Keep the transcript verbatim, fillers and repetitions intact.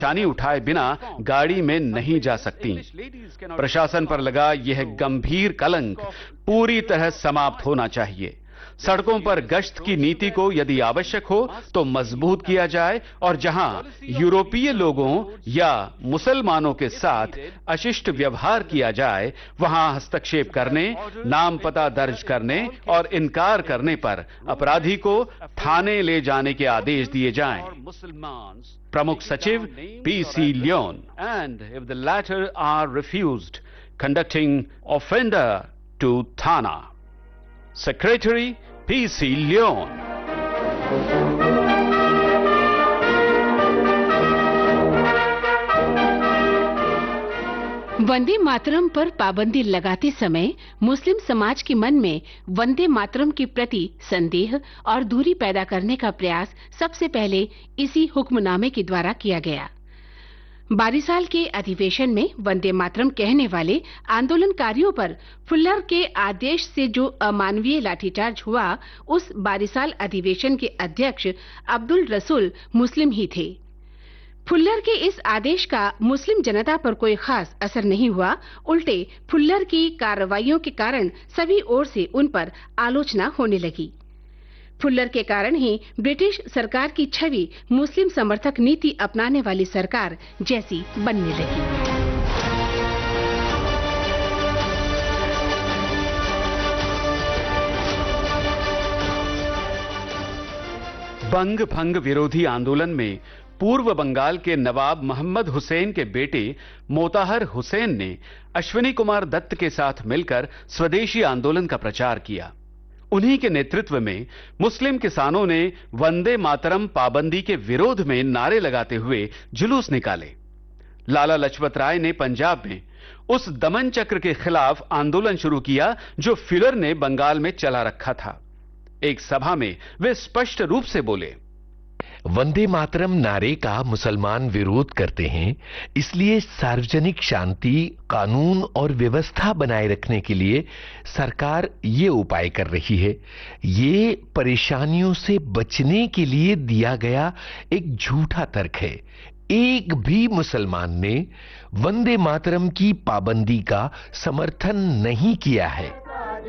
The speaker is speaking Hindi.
परेशानी उठाए बिना गाड़ी में नहीं जा सकती। प्रशासन पर लगा यह गंभीर कलंक पूरी तरह समाप्त होना चाहिए। सड़कों पर गश्त की नीति को यदि आवश्यक हो तो मजबूत किया जाए और जहां यूरोपीय लोगों या मुसलमानों के साथ अशिष्ट व्यवहार किया जाए वहां हस्तक्षेप करने, नाम पता दर्ज करने और इनकार करने पर अपराधी को थाने ले जाने के आदेश दिए जाएं। प्रमुख सचिव P C Leone and if the latter are refused conducting offender to Thana. Secretary P C Leon. Vande Mataram पर पाबंदी लगाते समय मुस्लिम समाज के मन में वंदे मातरम के प्रति संदेह और दूरी पैदा करने का प्रयास सबसे पहले इसी हुक्मनामे के द्वारा किया गया। बारिसाल के अधिवेशन में वंदे मातरम कहने वाले आंदोलनकारियों पर फुल्लर के आदेश से जो अमानवीय लाठीचार्ज हुआ, उस बारिसाल अधिवेशन के अध्यक्ष अब्दुल रसूल मुस्लिम ही थे। फुल्लर के इस आदेश का मुस्लिम जनता पर कोई खास असर नहीं हुआ, उल्टे फुल्लर की कार्रवाइयों के कारण सभी ओर से उन पर आलोचना होने लगी। फुल्लर के कारण ही ब्रिटिश सरकार की छवि मुस्लिम समर्थक नीति अपनाने वाली सरकार जैसी बनने लगी। बंग भंग विरोधी आंदोलन में पूर्व बंगाल के नवाब मोहम्मद हुसैन के बेटे मोताहर हुसैन ने अश्विनी कुमार दत्त के साथ मिलकर स्वदेशी आंदोलन का प्रचार किया। उन्हीं के नेतृत्व में मुस्लिम किसानों ने वंदे मातरम पाबंदी के विरोध में नारे लगाते हुए जुलूस निकाले। लाला लाजपत राय ने पंजाब में उस दमन चक्र के खिलाफ आंदोलन शुरू किया जो फुलर ने बंगाल में चला रखा था। एक सभा में वे स्पष्ट रूप से बोले, वंदे मातरम नारे का मुसलमान विरोध करते हैं, इसलिए सार्वजनिक शांति, कानून और व्यवस्था बनाए रखने के लिए सरकार ये उपाय कर रही है। ये परेशानियों से बचने के लिए दिया गया एक झूठा तर्क है। एक भी मुसलमान ने वंदे मातरम की पाबंदी का समर्थन नहीं किया है।